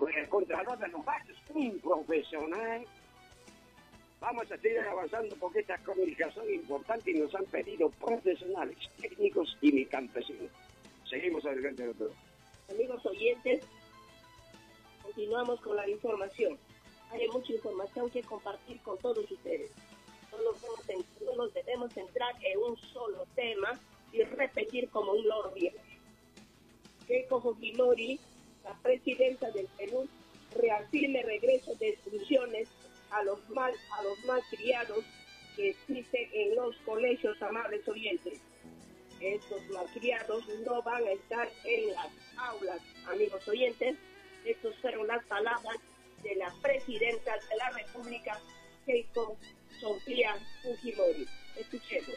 con el Contralor de los Baños, un profesional. Vamos a seguir avanzando porque esta comunicación es importante y nos han pedido profesionales, técnicos y mi campesino. Seguimos adelante, doctor. Amigos oyentes, continuamos con la información. Hay mucha información que compartir con todos ustedes. No nos debemos centrar en un solo tema y repetir como un loro viejo. Keiko Fujimori, la presidenta del Perú, reafirma el regreso de exclusiones a los malcriados que existen en los colegios, amables oyentes. Estos malcriados no van a estar en las aulas, amigos oyentes. Estas fueron las palabras de la presidenta de la República, Keiko Sofía Fujimori. Escuchemos.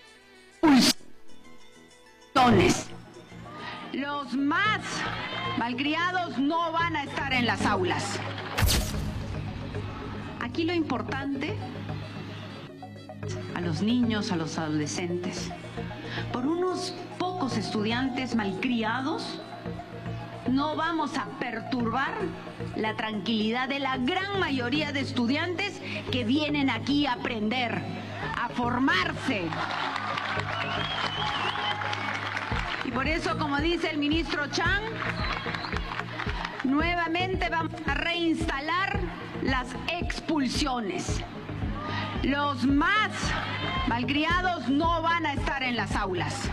Los más malcriados no van a estar en las aulas. Aquí lo importante, a los niños, a los adolescentes, por unos pocos estudiantes malcriados, no vamos a perturbar la tranquilidad de la gran mayoría de estudiantes que vienen aquí a aprender, a formarse. Y por eso, como dice el ministro Chang, nuevamente vamos a reinstalar las expulsiones. Los más malcriados no van a estar en las aulas.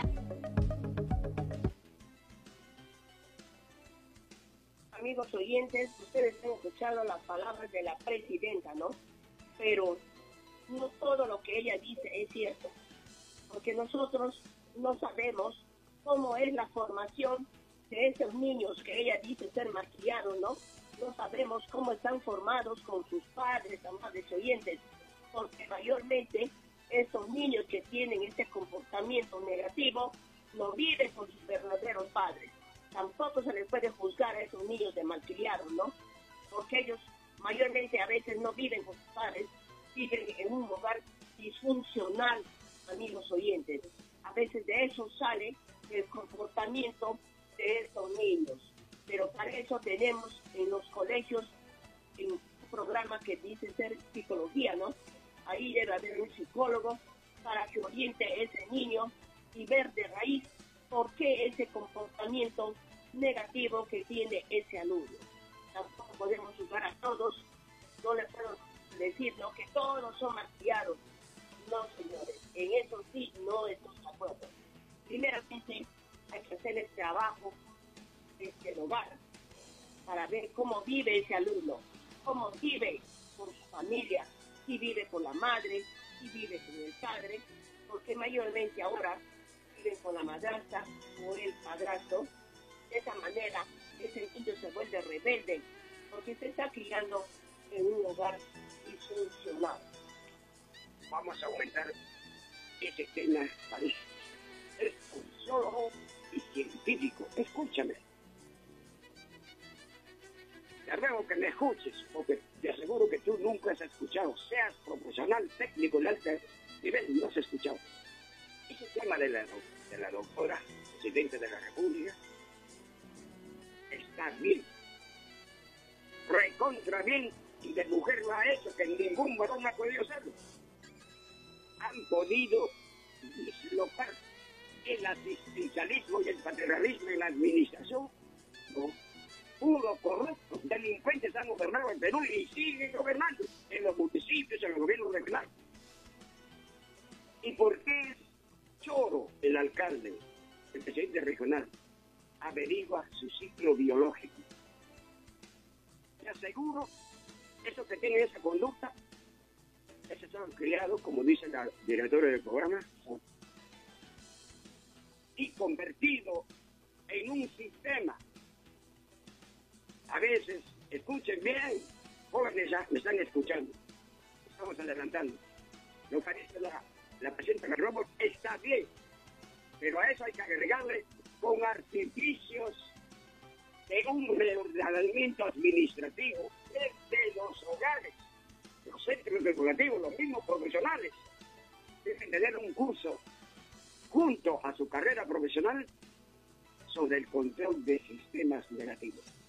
Amigos oyentes, ustedes han escuchado las palabras de la presidenta, ¿no? Pero no todo lo que ella dice es cierto, porque nosotros no sabemos cómo es la formación de esos niños que ella dice ser malcriados, ¿no? No sabemos cómo están formados con sus padres, amables oyentes, porque mayormente esos niños que tienen este comportamiento negativo no viven con sus verdaderos padres. Tampoco se les puede juzgar a esos niños de malcriados, ¿no? Porque ellos mayormente a veces no viven con sus padres, viven en un hogar disfuncional, amigos oyentes. A veces de eso sale el comportamiento de estos niños. Pero para eso tenemos en los colegios un programa que dice ser psicología, ¿no? Ahí debe haber un psicólogo para que oriente a ese niño y ver de raíz por qué ese comportamiento negativo que tiene ese alumno. Tampoco podemos juzgar a todos, no le puedo decir ¿no? que todos son malcriados. No, señores, en eso sí no estoy de acuerdo. Primeramente hay que hacer el trabajo desde el hogar para ver cómo vive ese alumno, cómo vive con su familia, si vive con la madre, si vive con el padre, porque mayormente ahora viven con la madrastra o el padrastro. De esa manera ese niño se vuelve rebelde porque se está criando en un hogar disfuncional. Vamos a aumentar ese tema para ser sociólogo y científico. Escúchame. Te ruego que me escuches, porque te aseguro que tú nunca has escuchado, seas profesional, técnico de alto nivel, no has escuchado. Ese tema de la doctora presidenta de la República está bien, recontra bien, y de mujer lo ha hecho, que ningún varón ha podido hacerlo. Han podido dislocar el asistencialismo y el paternalismo en la administración, ¿no? Puro corruptos, delincuentes han gobernado en Perú y siguen gobernando en los municipios, en los gobiernos regionales. ¿Y por qué es choro el alcalde, el presidente regional? Averigua su ciclo biológico. Te aseguro, esos que tienen esa conducta, esos son criados, como dice la directora del programa, y convertidos en un sistema. A veces, escuchen bien, jóvenes ya me están escuchando, estamos adelantando. Lo que dice la presidenta Carlos está bien, pero a eso hay que agregarle con artificios de un reordenamiento administrativo desde los hogares, los centros educativos, los mismos profesionales deben tener un curso junto a su carrera profesional sobre el control de sistemas negativos.